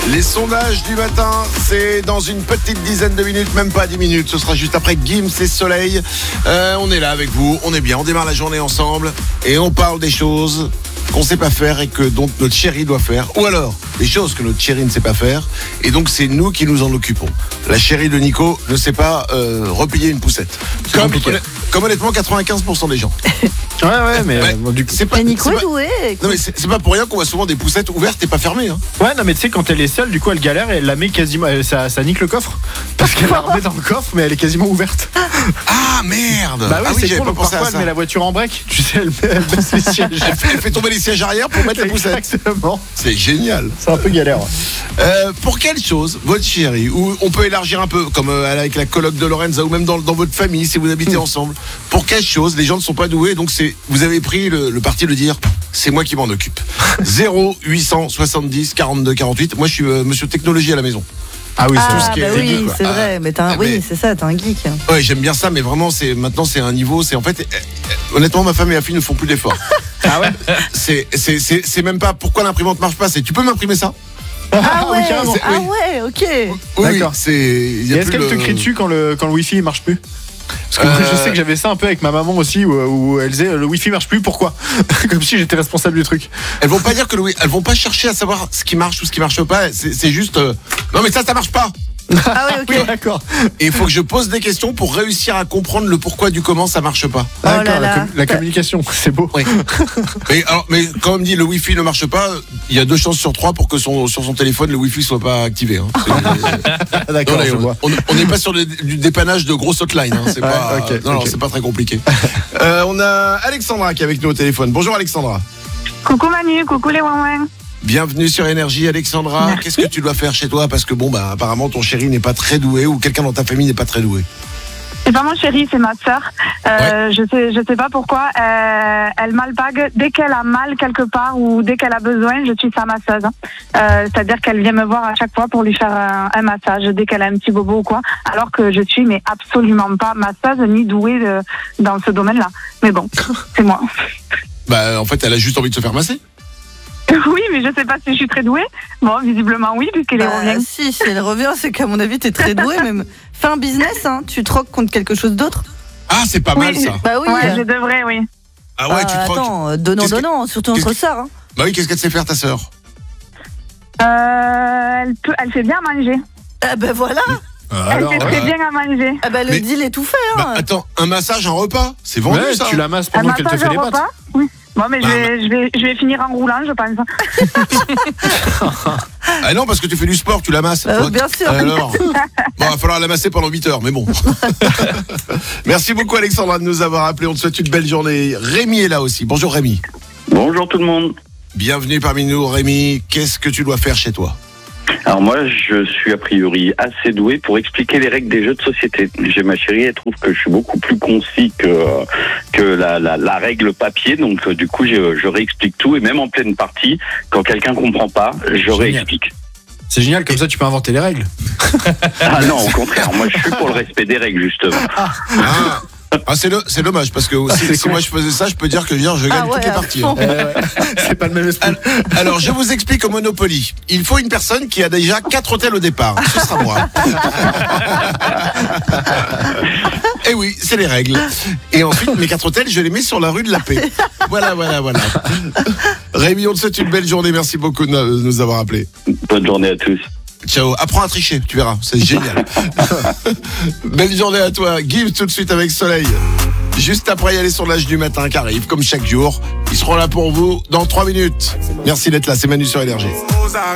Les sondages du matin, c'est dans une petite dizaine de minutes, même pas 10 minutes. Ce sera juste après Gims et Soleil. On est là avec vous, on est bien, on démarre la journée ensemble et on parle des choses qu'on sait pas faire et que donc notre chérie doit faire, ou alors des choses que notre chérie ne sait pas faire, et donc c'est nous qui nous en occupons. La chérie de Nico ne sait pas replier une poussette. Comme honnêtement 95% des gens. Ouais, mais du coup. C'est pas, Nico c'est est pas- doué. non mais c'est pas pour rien qu'on voit souvent des poussettes ouvertes et pas fermées. Hein. Ouais, non, mais tu sais, quand elle est seule, du coup, elle galère et elle la met quasiment. Ça nique le coffre. Parce qu'elle la remet dans le coffre, mais elle est quasiment ouverte. Ah merde. Bah oui, Ah c'est j'avais con, pas donc pensé parfois à elle ça. met la voiture en break. Tu sais, elle baisse les sièges. Elle fait tomber les sièges arrière pour mettre la poussette. Exactement. C'est génial. C'est un peu galère. Pour quelle chose, votre chérie, ou on peut élargir un peu, comme avec la coloc de Lorenza, ou même dans votre famille, si vous habitez ensemble, pour quelle chose les gens ne sont pas doués, donc vous avez pris le parti de dire, c'est moi qui m'en occupe. 0870 42 48, moi je suis monsieur technologie à la maison. Ah oui, c'est tout ce qui bah est oui, geek, quoi. c'est vrai. Mais oui, c'est ça, t'es un geek. Ouais, j'aime bien ça, mais vraiment, maintenant c'est un niveau, c'est en fait, honnêtement, ma femme et ma fille ne font plus d'efforts. Ah ouais. C'est même pas pourquoi l'imprimante marche pas, c'est tu peux m'imprimer ça? Ah ouais, oui, carrément. ah ouais, ok. Oui, D'accord. il y a Et est-ce plus qu'elle te crie dessus quand le Wi-Fi marche plus? Parce que moi, je sais que j'avais ça un peu avec ma maman aussi, où elle disait le Wi-Fi marche plus, pourquoi? Comme si j'étais responsable du truc. Elles vont pas dire que elles vont pas chercher à savoir ce qui marche ou ce qui marche pas. C'est juste non mais ça marche pas. Ah ouais, ok. Oui, d'accord. Et il faut que je pose des questions pour réussir à comprendre le pourquoi du comment ça marche pas. Oh là D'accord, là. la communication, c'est beau. Oui. mais quand on me dit le Wi-Fi ne marche pas, il y a 2 chances sur 3 pour que sur son téléphone le Wi-Fi soit pas activé. Hein. D'accord, Non, je vois. on n'est pas sur du dépannage de grosses hotlines. Hein. C'est pas, ok, non, ok. c'est pas très compliqué. On a Alexandra qui est avec nous au téléphone. Bonjour Alexandra. Coucou Manu, coucou les ouin. Bienvenue sur Énergie, Alexandra. Merci. Qu'est-ce que tu dois faire chez toi? Parce que apparemment ton chéri n'est pas très doué ou quelqu'un dans ta famille n'est pas très doué. C'est pas mon chéri, c'est ma sœur. Ouais. Je sais pas pourquoi. Elle m'alpague dès qu'elle a mal quelque part ou dès qu'elle a besoin, je suis sa masseuse. C'est-à-dire qu'elle vient me voir à chaque fois pour lui faire un massage dès qu'elle a un petit bobo ou quoi. Alors que je suis mais absolument pas masseuse ni douée dans ce domaine-là. Mais bon, c'est moi. En fait, elle a juste envie de se faire masser. Oui, mais je sais pas si je suis très douée. Bon, visiblement oui, puisqu'elle revient. Si elle revient, c'est qu'à mon avis, t'es très doué même. Fais un business, hein. Tu troques contre quelque chose d'autre. Ah, c'est pas mal Oui. ça. Bah oui. Ouais, je devrais, oui. Ah ouais, tu troques. Attends, Qu'est-ce que- donnant, surtout qu'est-ce entre que- sœurs. Hein. Bah oui, qu'est-ce qu'elle sait faire ta sœur? Elle fait bien manger. Ah bah voilà. Elle fait très bien à manger. Ah bah le Mais- deal est tout fait. Hein. Attends, un massage, un repas, c'est vendu Ouais, ça. tu la masses Un pendant qu'elle te massage fait au les pattes. repas. Oui. Bon, mais je vais finir en roulant, je pense. Ah non, parce que tu fais du sport, tu la masses. Bien sûr. Alors, il va falloir la masser pendant 8 heures, mais bon. Merci beaucoup Alexandra de nous avoir appelé. On te souhaite une belle journée. Rémi est là aussi. Bonjour Rémi. Bonjour tout le monde. Bienvenue parmi nous Rémi. Qu'est-ce que tu dois faire chez toi? Alors moi, je suis a priori assez doué pour expliquer les règles des jeux de société. J'ai ma chérie, elle trouve que je suis beaucoup plus concis que la règle papier. Donc du coup, je réexplique tout. Et même en pleine partie, quand quelqu'un comprend pas, je réexplique. C'est génial, comme ça tu peux inventer les règles. Ah non, au contraire, moi je suis pour le respect des règles justement. C'est dommage parce que si moi je faisais ça, je peux dire que je gagne ouais, toutes les à parties. fond. C'est pas le même esprit. Alors, je vous explique au Monopoly. Il faut une personne qui a déjà 4 hôtels au départ. Ce sera moi. Et oui, c'est les règles. Et ensuite, mes 4 hôtels, je les mets sur la rue de la Paix. Voilà. Rémi, on te souhaite une belle journée. Merci beaucoup de nous avoir appelés. Bonne journée à tous. Ciao. Apprends à tricher, tu verras. C'est génial. Belle journée à toi. Gims tout de suite avec Soleil. Juste après, il y a les sondages du matin qui arrivent, comme chaque jour. Ils seront là pour vous dans 3 minutes. Merci d'être là. C'est Manu sur Énergie.